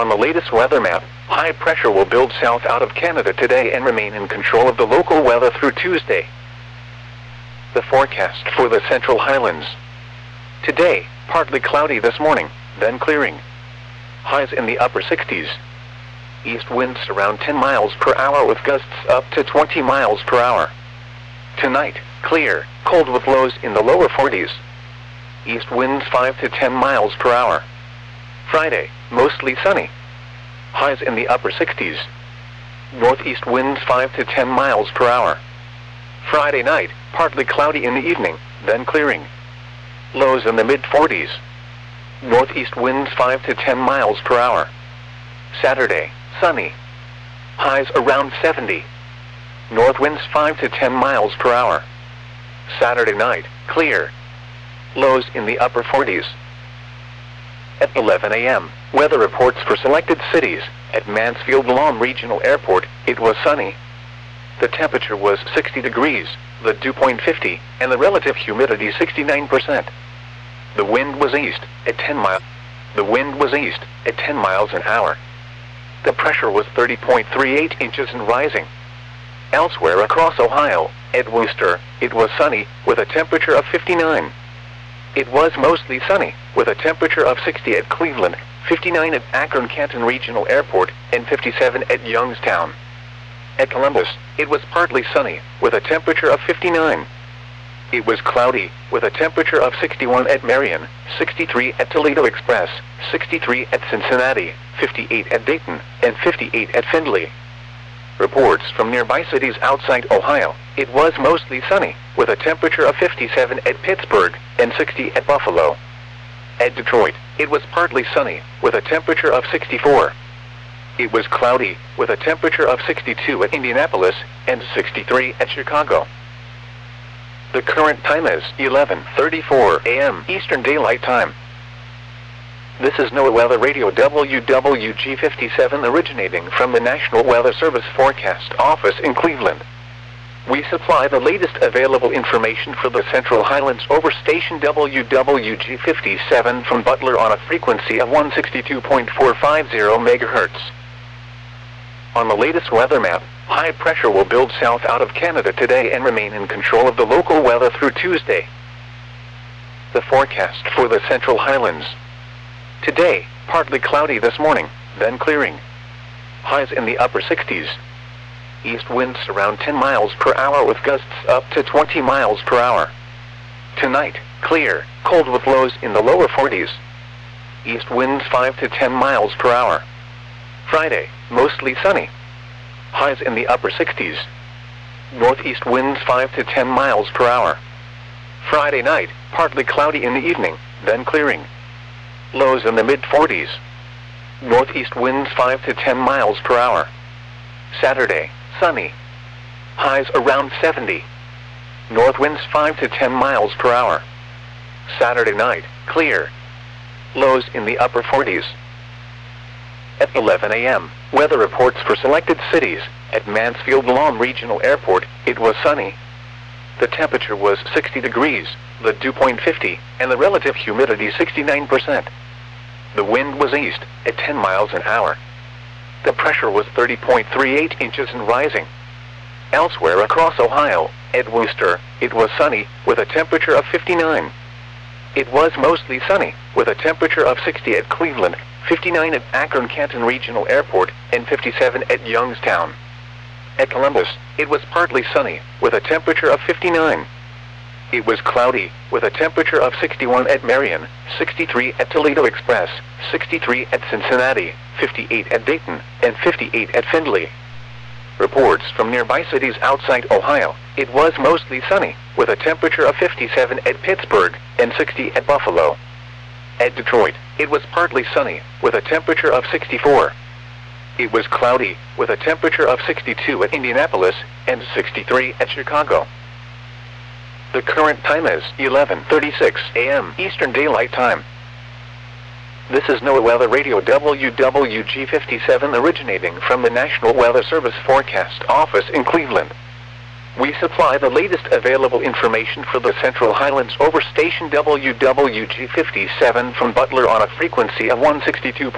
On the latest weather map, high pressure will build south out of Canada today and remain in control of the local weather through Tuesday. The forecast for the Central Highlands. Today, partly cloudy this morning, then clearing. Highs in the upper 60s. East winds around 10 miles per hour with gusts up to 20 miles per hour. Tonight, clear, cold with lows in the lower 40s. East winds 5 to 10 miles per hour. Friday, mostly sunny. Highs in the upper 60s. Northeast winds 5 to 10 miles per hour. Friday night, partly cloudy in the evening, then clearing. Lows in the mid-40s. Northeast winds 5 to 10 miles per hour. Saturday, sunny. Highs around 70. North winds 5 to 10 miles per hour. Saturday night, clear. Lows in the upper 40s. At 11 a.m., weather reports for selected cities. At Mansfield Lawn Regional Airport, it was sunny. The temperature was 60 degrees, the dew point 50, and the relative humidity 69%. The wind was east at 10 miles. The wind was east at 10 miles an hour. The pressure was 30.38 inches and rising. Elsewhere across Ohio, at Wooster, it was sunny with a temperature of 59. It was mostly sunny with a temperature of 60 at Cleveland, 59 at Akron-Canton Regional Airport, and 57 at Youngstown. At Columbus, it was partly sunny with a temperature of 59. It was cloudy with a temperature of 61 at Marion, 63 at Toledo Express, 63 at Cincinnati, 58 at Dayton, and 58 at Findlay. Reports from nearby cities outside Ohio, it was mostly sunny with a temperature of 57 at Pittsburgh and 60 at Buffalo. At Detroit, it was partly sunny with a temperature of 64. It was cloudy with a temperature of 62 at Indianapolis and 63 at Chicago. The current time is 11:34 a.m. Eastern Daylight Time. This is NOAA Weather Radio WWG57 originating from the National Weather Service Forecast Office in Cleveland. We supply the latest available information for the Central Highlands over station WWG57 from Butler on a frequency of 162.450 MHz. On the latest weather map, high pressure will build south out of Canada today and remain in control of the local weather through Tuesday. The forecast for the Central Highlands. Today, partly cloudy this morning, then clearing. Highs in the upper 60s. East winds around 10 miles per hour with gusts up to 20 miles per hour. Tonight, clear, cold with lows in the lower 40s. East winds 5 to 10 miles per hour. Friday, mostly sunny. Highs in the upper 60s. Northeast winds 5 to 10 miles per hour. Friday night, partly cloudy in the evening, then clearing. Lows in the mid-40s. Northeast winds 5 to 10 miles per hour. Saturday, sunny. Highs around 70. North winds 5 to 10 miles per hour. Saturday night, clear. Lows in the upper 40s. At 11 a.m., weather reports for selected cities. At Mansfield Lawn Regional Airport, it was sunny. The temperature was 60 degrees, the dew point 50, and the relative humidity 69%. The wind was east at 10 miles an hour. The pressure was 30.38 inches and rising. Elsewhere across Ohio, at Wooster, it was sunny with a temperature of 59. It was mostly sunny with a temperature of 60 at Cleveland, 59 at Akron-Canton Regional Airport, and 57 at Youngstown. At Columbus, it was partly sunny with a temperature of 59. It was cloudy with a temperature of 61 at Marion, 63 at Toledo Express, 63 at Cincinnati, 58 at Dayton, and 58 at Findlay. Reports from nearby cities outside Ohio, it was mostly sunny with a temperature of 57 at Pittsburgh and 60 at Buffalo. At Detroit, it was partly sunny with a temperature of 64. It was cloudy with a temperature of 62 at Indianapolis and 63 at Chicago. The current time is 11:36 a.m. Eastern Daylight Time. This is NOAA Weather Radio WWG57 originating from the National Weather Service Forecast Office in Cleveland. We supply the latest available information for the Central Highlands over station WWG57 from Butler on a frequency of 162.